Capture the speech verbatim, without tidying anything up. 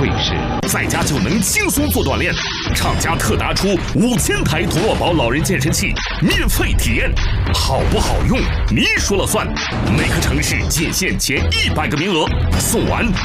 费时， 在家就能轻松做锻炼。厂家特打出五千台童乐宝老人健身器，免费体验，好不好用你说了算。每个城市仅限前一百个名额，送完